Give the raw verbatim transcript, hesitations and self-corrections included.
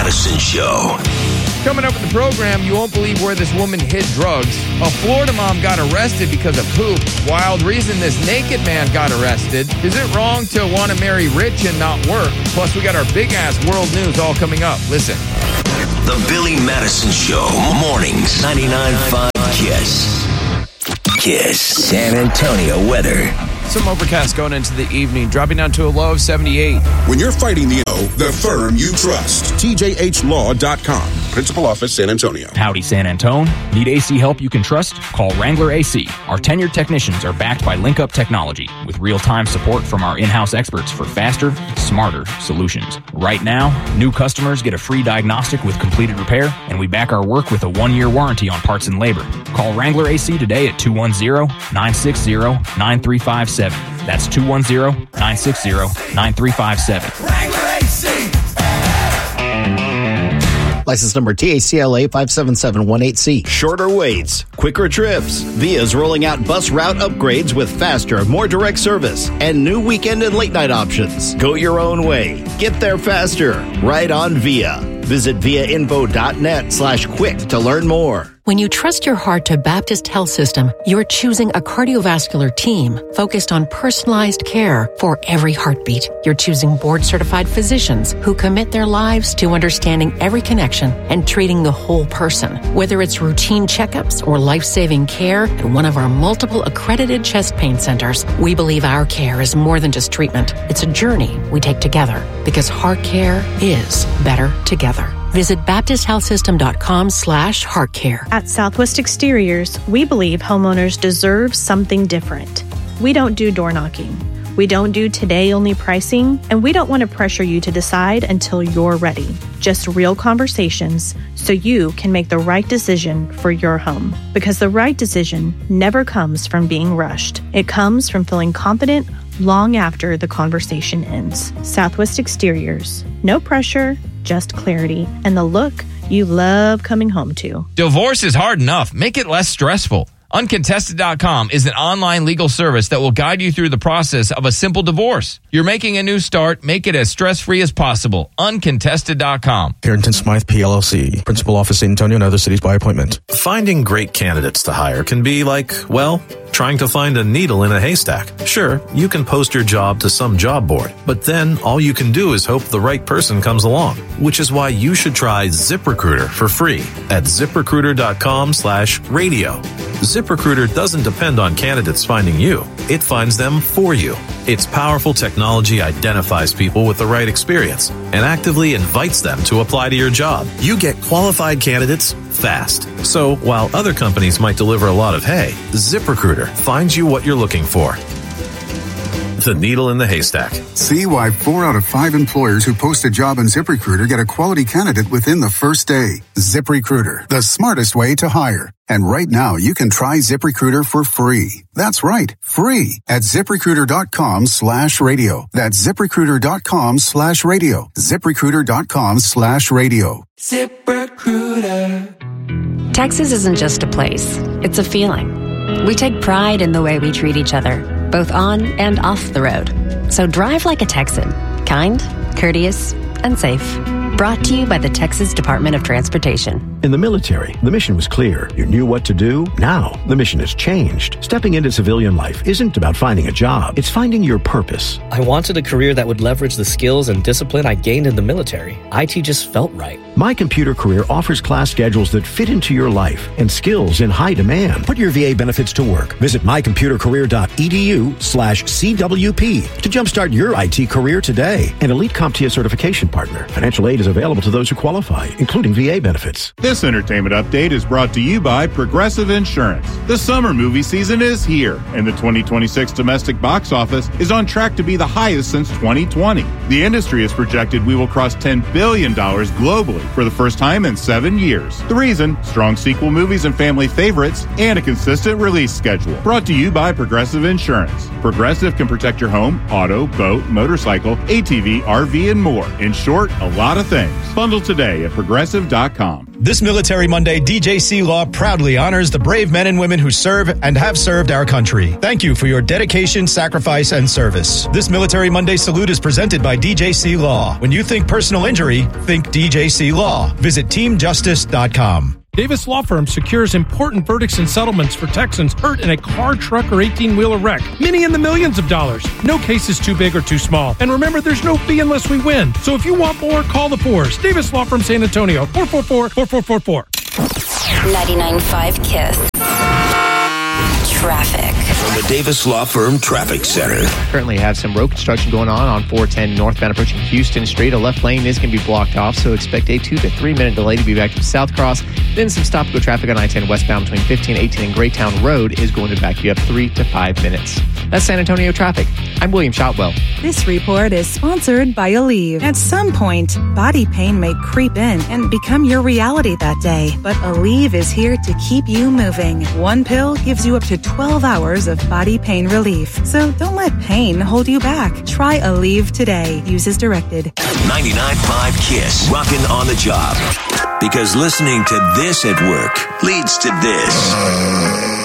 Madison Show. Coming up with the program, you won't believe where this woman hid drugs. A Florida mom got arrested because of poop. Wild reason this naked man got arrested. Is it wrong to want to marry rich and not work? Plus, we got our big-ass world news all coming up. Listen. The Billy Madison Show. Mornings. ninety-nine point five KISS. KISS. San Antonio weather. Some overcast going into the evening, dropping down to a low of seventy-eight. When you're fighting the O, the firm you trust. T J H law dot com. Principal Office, San Antonio. Howdy, San Antone. Need A C help you can trust? Call Wrangler A C. Our tenured technicians are backed by LinkUp Technology with real-time support from our in-house experts for faster, smarter solutions. Right now, new customers get a free diagnostic with completed repair, and we back our work with a one-year warranty on parts and labor. Call Wrangler A C today at two one zero, nine six zero, nine three five seven. That's two one zero, nine six zero, nine three five seven. Wrangler A C. License number T A C L A five seven seven one eight C. Shorter waits, quicker trips. Via's rolling out bus route upgrades with faster, more direct service and new weekend and late night options. Go your own way. Get there faster. Ride on Via. Visit viainfo.net slash quick to learn more. When you trust your heart to Baptist Health System, you're choosing a cardiovascular team focused on personalized care for every heartbeat. You're choosing board-certified physicians who commit their lives to understanding every connection and treating the whole person. Whether it's routine checkups or life-saving care at one of our multiple accredited chest pain centers, we believe our care is more than just treatment. It's a journey we take together because heart care is better together. Visit baptisthealthsystem.com slash heartcare. At Southwest Exteriors, we believe homeowners deserve something different. We don't do door knocking. We don't do today-only pricing, and we don't want to pressure you to decide until you're ready. Just real conversations so you can make the right decision for your home. Because the right decision never comes from being rushed. It comes from feeling confident long after the conversation ends. Southwest Exteriors. No pressure, just clarity, and the look you love coming home to. Divorce is hard enough. Make it less stressful. Uncontested dot com is an online legal service that will guide you through the process of a simple divorce. You're making a new start. Make it as stress-free as possible. Uncontested dot com. Harrington Smythe, P L L C. Principal Office, San Antonio and other cities by appointment. Finding great candidates to hire can be like, well, trying to find a needle in a haystack. Sure, you can post your job to some job board, but then all you can do is hope the right person comes along, which is why you should try ZipRecruiter for free at ZipRecruiter.com slash radio. ZipRecruiter doesn't depend on candidates finding you. It finds them for you. Its powerful technology identifies people with the right experience and actively invites them to apply to your job. You get qualified candidates fast. So while other companies might deliver a lot of hay, ZipRecruiter finds you what you're looking for. The needle in the haystack. See why four out of five employers who post a job on ZipRecruiter get a quality candidate within the first day. ZipRecruiter, the smartest way to hire. And right now, you can try ZipRecruiter for free. That's right, free at ZipRecruiter.com slash radio. That's ZipRecruiter.com slash radio. ZipRecruiter.com slash radio. ZipRecruiter. Texas isn't just a place, it's a feeling. We take pride in the way we treat each other, both on and off the road. So drive like a Texan, kind, courteous, and safe. Brought to you by the Texas Department of Transportation. In the military, the mission was clear. You knew what to do. Now, the mission has changed. Stepping into civilian life isn't about finding a job. It's finding your purpose. I wanted a career that would leverage the skills and discipline I gained in the military. I T just felt right. My Computer Career offers class schedules that fit into your life and skills in high demand. Put your V A benefits to work. Visit mycomputercareer.edu slash CWP to jumpstart your I T career today. An Elite CompTIA certification partner. Financial aid is available to those who qualify, including V A benefits. This entertainment update is brought to you by Progressive Insurance. The summer movie season is here, and the twenty twenty-six domestic box office is on track to be the highest since twenty twenty. The industry has projected we will cross ten billion dollars globally for the first time in seven years. The reason? Strong sequel movies and family favorites, and a consistent release schedule. Brought to you by Progressive Insurance. Progressive can protect your home, auto, boat, motorcycle, A T V, R V, and more. In short, a lot of things. Bundle today at Progressive dot com. This Military Monday, D J C Law proudly honors the brave men and women who serve and have served our country. Thank you for your dedication, sacrifice, and service. This Military Monday salute is presented by D J C Law. When you think personal injury, think D J C Law. Visit team justice dot com. Davis Law Firm secures important verdicts and settlements for Texans hurt in a car, truck, or eighteen-wheeler wreck. Many in the millions of dollars. No case is too big or too small. And remember, there's no fee unless we win. So if you want more, call the Fours. Davis Law Firm San Antonio, four four four, four four four four. ninety-nine point five KISS. Traffic. From the Davis Law Firm Traffic Center. Currently have some road construction going on on four ten northbound approaching Houston Street. A left lane is going to be blocked off, so expect a two to three minute delay to be back to South Cross. Then some stop-and-go traffic on I ten westbound between fifteen, eighteen, and Greytown Road is going to back you up three to five minutes. That's San Antonio traffic. I'm William Shotwell. This report is sponsored by Aleve. At some point, body pain may creep in and become your reality that day. But Aleve is here to keep you moving. One pill gives you up to twelve hours of body pain relief. So don't let pain hold you back. Try Aleve today. Use as directed. ninety-nine point five KISS. Rockin' on the job. Because listening to this at work leads to this.